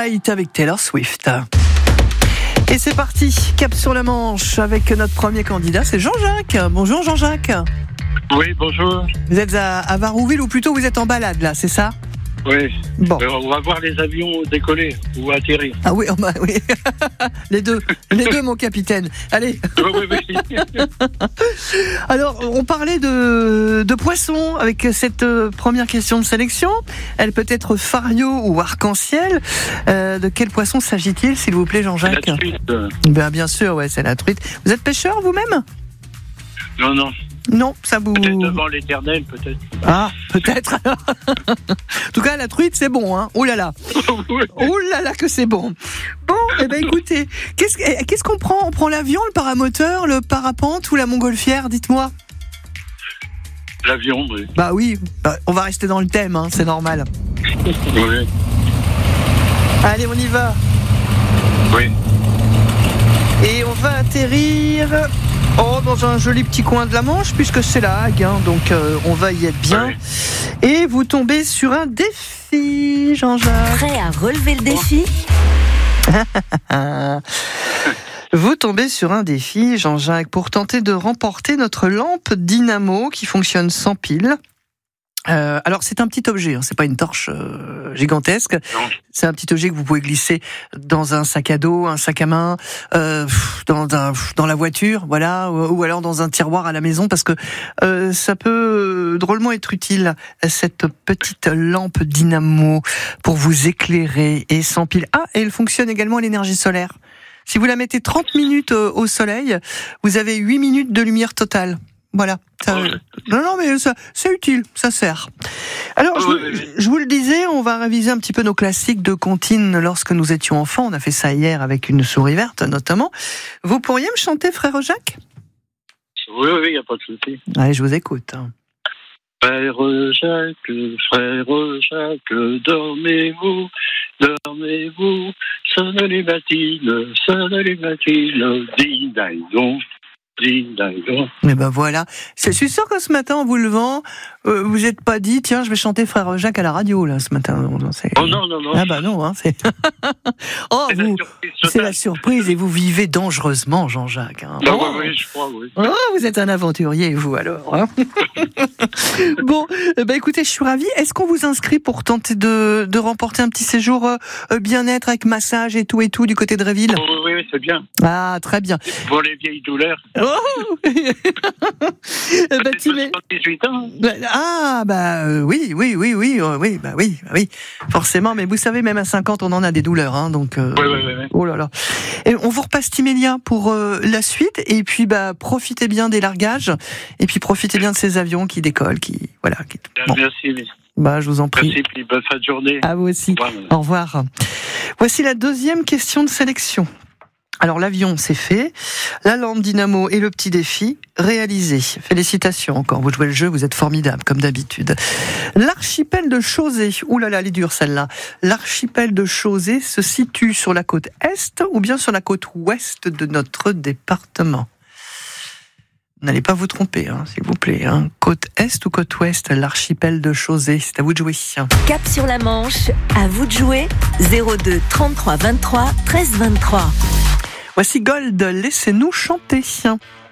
Moonlight avec Taylor Swift. Et c'est parti, cap sur la Manche avec notre premier candidat, c'est Jean-Jacques. Bonjour Jean-Jacques. Oui, bonjour. Vous êtes à Varouville ou plutôt vous êtes en balade là, c'est ça ? Oui. Bon. On va voir les avions décoller ou atterrir. Ah oui, oui. les deux mon capitaine. Allez. Oui. Alors, on parlait de poissons avec cette première question de sélection. Elle peut être fario ou arc-en-ciel. De quel poisson s'agit-il, s'il vous plaît, Jean-Jacques ? La truite. Bien sûr, ouais, c'est la truite. Vous êtes pêcheur vous-même ? Non. Non, ça vous... Peut-être devant l'éternel, peut-être. Ah, peut-être. En tout cas, la truite, c'est bon, hein. Oh là là. Oh là là que c'est bon. Bon, écoutez, qu'est-ce qu'on prend ? On prend l'avion, le paramoteur, le parapente ou la montgolfière ? Dites-moi. L'avion, oui. Bah oui, on va rester dans le thème, hein, c'est normal. Oui. Allez, on y va. Oui. Et on va atterrir... dans un joli petit coin de la Manche, puisque c'est la Hague, hein, donc on va y être bien. Oui. Et vous tombez sur un défi, Jean-Jacques. Prêt à relever le défi ? Vous tombez sur un défi, Jean-Jacques, pour tenter de remporter notre lampe dynamo qui fonctionne sans pile. Alors c'est un petit objet, hein, c'est pas une torche gigantesque. Non. C'est un petit objet que vous pouvez glisser dans un sac à dos, un sac à main, dans la voiture, voilà, ou alors dans un tiroir à la maison, parce que ça peut drôlement être utile, cette petite lampe dynamo pour vous éclairer et sans pile. Ah, et elle fonctionne également à l'énergie solaire. Si vous la mettez 30 minutes au soleil, vous avez 8 minutes de lumière totale. Voilà. Non, mais ça, c'est utile, ça sert. Alors, je vous le disais, on va réviser un petit peu nos classiques de comptines lorsque nous étions enfants. On a fait ça hier avec une souris verte, notamment. Vous pourriez me chanter, frère Jacques ? Oui, il n'y a pas de souci. Allez, je vous écoute. Frère Jacques, dormez-vous, sonne les matines, ding-dong. Mais voilà. Je suis sûr que ce matin, en vous levant, vous n'êtes pas dit, tiens, je vais chanter Frère Jacques à la radio, là, ce matin. Oh non. Ah bah non, hein, c'est... c'est la surprise et vous vivez dangereusement, Jean-Jacques. Hein. Oui, je crois, oui. Oh, vous êtes un aventurier, vous, alors. Hein. Bon, écoutez, je suis ravie. Est-ce qu'on vous inscrit pour tenter de remporter un petit séjour bien-être avec massage et tout du côté de Réville ? Oui, c'est bien. Ah, très bien. Pour les vieilles douleurs. Oh tu mets... 18 ans. Oui, forcément, mais vous savez, même à 50, on en a des douleurs, hein, donc... Oui. Oh là là. Et on vous repasse Timélia pour la suite, et puis profitez bien des largages, et puis profitez bien de ces avions qui décollent, Bon. Merci. Je vous en prie. Merci, puis bonne fin de journée. À vous aussi. Au revoir. Voici la deuxième question de sélection. Alors l'avion, c'est fait. La lampe dynamo et le petit défi, réalisé. Félicitations encore. Vous jouez le jeu, vous êtes formidable, comme d'habitude. L'archipel de Chausey. Ouh là là, elle est dure celle-là. L'archipel de Chausey se situe sur la côte est ou bien sur la côte ouest de notre département. N'allez pas vous tromper, hein, s'il vous plaît. Hein. Côte est ou côte ouest, l'archipel de Chausey. C'est à vous de jouer. Cap sur la Manche, à vous de jouer. 02 33 23 13 23. Voici Gold, laissez-nous chanter.